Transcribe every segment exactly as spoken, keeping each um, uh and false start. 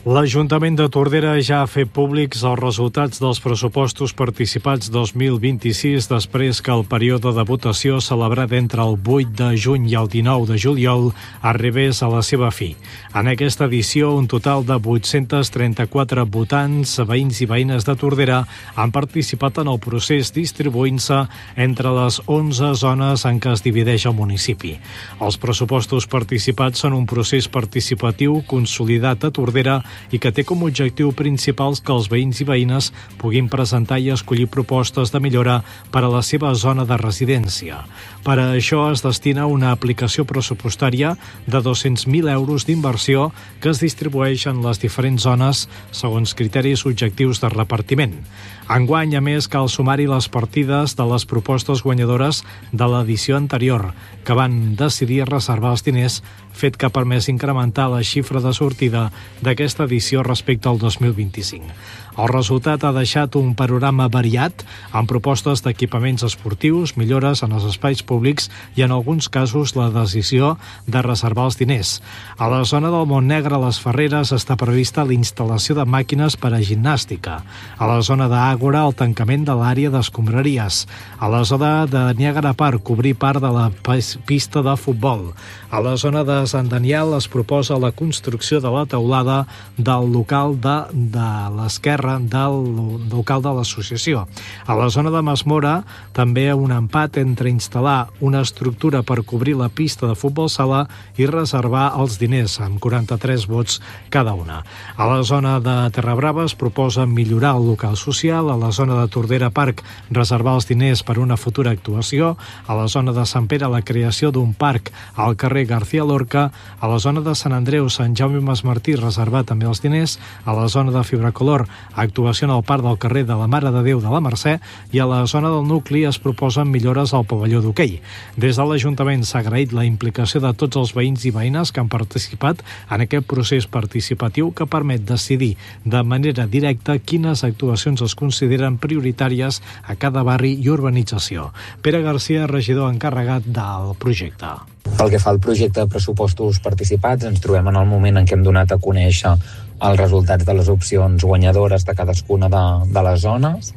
L'Ajuntament de Tordera ja ha fet públics els resultats dels pressupostos participats dos mil vint-i-sis després que el període de votació celebrat entre el vuit de juny i el dinou de juliol arribés a la seva fi. En aquesta edició, un total de vuit-cents trenta-quatre votants, veïns i veïnes de Tordera, han participat en el procés distribuint-se entre les onze zones en què es divideix el municipi. Els pressupostos participats són un procés participatiu consolidat a Tordera i que té com a objectiu principal que els veïns i veïnes puguin presentar i escollir propostes de millora per a la seva zona de residència. Per a això es destina una aplicació pressupostària de dos-cents mil euros d'inversió que es distribueix en les diferents zones segons criteris objectius de repartiment. Enguany, a més, cal sumar-hi les partides de les propostes guanyadores de l'edició anterior, que van decidir reservar els diners, fet que ha permès incrementar la xifra de sortida d'aquesta edició respecte al dos mil vint-i-cinc. El resultat ha deixat un panorama variat, amb propostes d'equipaments esportius, millores en els espais públics i, en alguns casos, la decisió de reservar els diners. A la zona del Montnegre, a les Ferreres, està prevista la instal·lació de màquines per a gimnàstica. A la zona d'Àgora, el tancament de l'àrea d'escombraries. A la zona de Niagara Park, cobrir part de la pista de futbol. A la zona de Sant Daniel es proposa la construcció de la teulada del local de, de l'esquerra del local de l'associació. A la zona de Masmora, també un empat entre instal·lar una estructura per cobrir la pista de futbol sala i reservar els diners, amb quaranta-tres vots cada una. A la zona de Terrabrava es proposa millorar el local social, a la zona de Tordera Park reservar els diners per una futura actuació, a la zona de Sant Pere la creació d'un parc al carrer García Lorca, a la zona de Sant Andreu, Sant Jaume Masmartí reservar també els diners, a la zona de Fibracolor actuació en el parc del carrer de la Mare de Déu de la Mercè i a la zona del nucli es proposen millores al pavelló d'hoquei. Des de l'Ajuntament s'ha agraït la implicació de tots els veïns i veïnes que han participat en aquest procés participatiu que permet decidir de manera directa quines actuacions es consideren prioritàries a cada barri i urbanització. Pere Garcia, regidor encarregat del projecte. Pel que fa al projecte de pressupostos participats, ens trobem en el moment en què hem donat a conèixer els resultats de les opcions guanyadores de cadascuna de, de les zones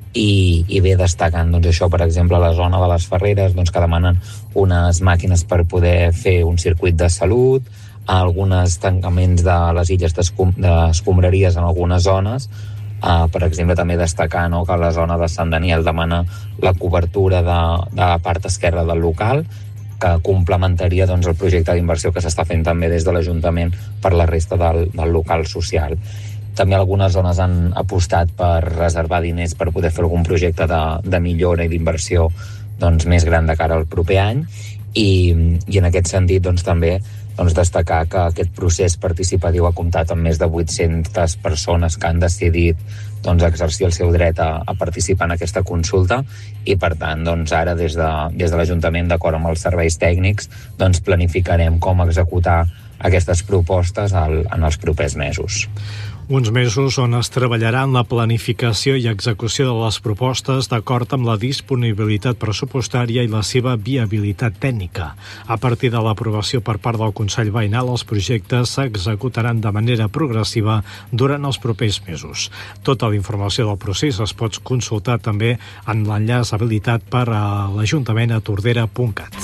i, i bé destacant doncs, això, per exemple, a la zona de les Ferreres, doncs, que demanen unes màquines per poder fer un circuit de salut, alguns tancaments de les illes d'escombraries en algunes zones. Uh, per exemple, també destacar, no, que a la zona de Sant Daniel demana la cobertura de, de la part esquerra del local, que complementaria doncs, el projecte d'inversió que s'està fent també des de l'Ajuntament per la resta del, del local social. També algunes zones han apostat per reservar diners per poder fer algun projecte de, de millora i d'inversió doncs, més gran de cara al proper any i, i en aquest sentit doncs, també doncs, destacar que aquest procés participatiu ha comptat amb més de vuit-centes persones que han decidit doncs, exercir el seu dret a, a participar en aquesta consulta i per tant doncs, ara des de, des de l'Ajuntament d'acord amb els serveis tècnics doncs, planificarem com executar aquestes propostes al, en els propers mesos. Uns mesos on es treballarà en la planificació i execució de les propostes d'acord amb la disponibilitat pressupostària i la seva viabilitat tècnica. A partir de l'aprovació per part del Consell Veïnal, els projectes s'executaran de manera progressiva durant els propers mesos. Tota la informació del procés es pot consultar també en l'enllaç habilitat per a l'Ajuntament a tordera punt cat.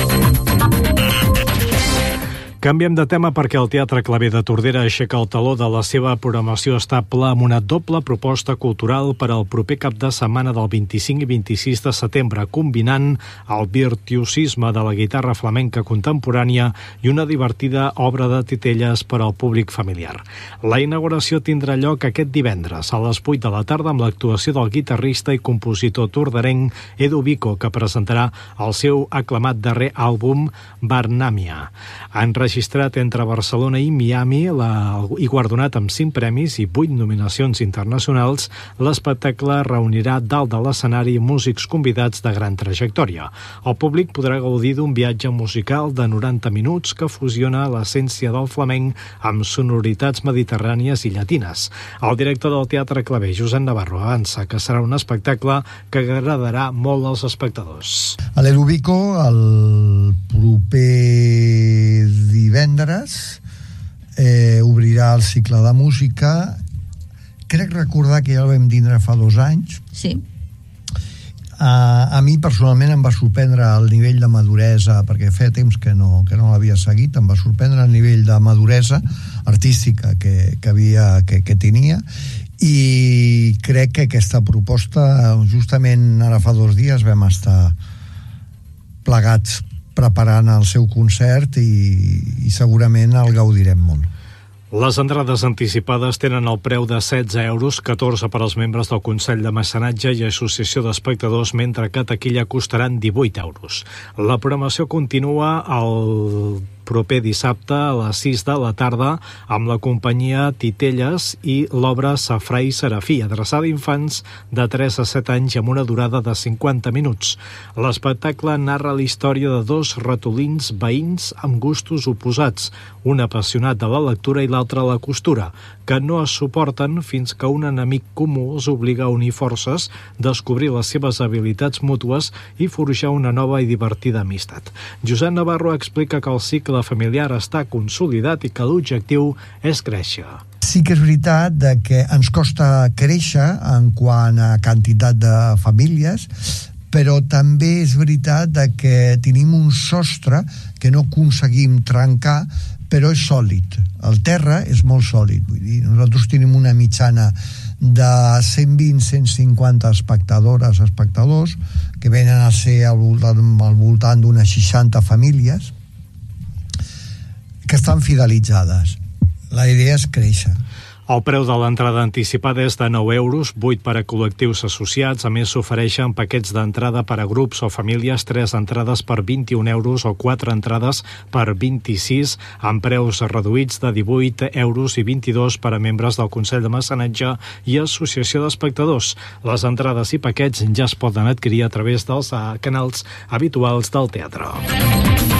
Canviem de tema perquè el Teatre Claver de Tordera aixeca el taló de la seva programació estable amb una doble proposta cultural per al proper cap de setmana del vint-i-cinc i vint-i-sis de setembre, combinant el virtuosisme de la guitarra flamenca contemporània i una divertida obra de titelles per al públic familiar. La inauguració tindrà lloc aquest divendres a les vuit de la tarda amb l'actuació del guitarrista i compositor torderenc Edu Vico, que presentarà el seu aclamat darrer àlbum Barnàmia. En registrat entre Barcelona i Miami la, i guardonat amb cinc premis i vuit nominacions internacionals, l'espectacle reunirà dalt de l'escenari músics convidats de gran trajectòria. El públic podrà gaudir d'un viatge musical de noranta minuts que fusiona l'essència del flamenc amb sonoritats mediterrànies i llatines. El director del Teatre Claver, Josep Navarro, avança que serà un espectacle que agradarà molt als espectadors. A l'Edu Vico, el proper divendres eh, obrirà recuperar el cicle de música. Crec recordar que ja el vam tindre fa dos anys. Sí. Uh, a mi personalment em va sorprendre el nivell de maduresa, perquè feia temps que no, que no l'havia seguit. Em va sorprendre el nivell de maduresa artística que, que, havia, que, que tenia, i crec que aquesta proposta, justament ara fa dos dies vam estar plegats preparant el seu concert, i, i segurament el gaudirem molt. Les entrades anticipades tenen el preu de setze euros, catorze per als membres del Consell de Mecenatge i Associació d'Espectadors, mentre que a taquilla costaran divuit euros. La programació continua el proper dissabte a les sis de la tarda amb la companyia Titelles i l'obra Safrà i Serafí, adreçada a infants de tres a set anys amb una durada de cinquanta minuts. L'espectacle narra la història de dos ratolins veïns amb gustos oposats, un apassionat de la lectura i l'altre a la costura, que no es suporten fins que un enemic comú els obliga a unir forces, descobrir les seves habilitats mútues i forjar una nova i divertida amistat. Josep Navarro explica que el cicle familiar està consolidat i que l'objectiu és créixer. Sí que és veritat que ens costa créixer en quant a quantitat de famílies, però també és veritat que tenim un sostre que no aconseguim trencar, però és sòlid. El terra és molt sòlid. Vull dir, nosaltres tenim una mitjana de cent vint a cent cinquanta espectadores, espectadors, que venen a ser al voltant, al voltant d'unes seixanta famílies que estan fidelitzades. La idea és créixer. El preu de l'entrada anticipada és de nou euros, vuit per a col·lectius associats. A més, s'ofereixen paquets d'entrada per a grups o famílies, tres entrades per vint-i-un euros o quatre entrades per vint-i-sis, amb preus reduïts de divuit euros i vint-i-dos per a membres del Consell de Mecenatge i Associació d'Espectadors. Les entrades i paquets ja es poden adquirir a través dels canals habituals del teatre.